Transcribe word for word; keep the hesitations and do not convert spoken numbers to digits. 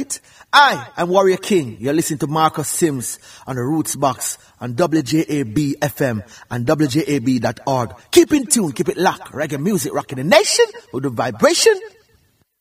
it. I am Warrior King. You're listening to Marcus Sims on the Roots Box on W J A B F M and W J A B dot org. Keep in tune, keep it locked. Reggae music rocking the nation with the vibration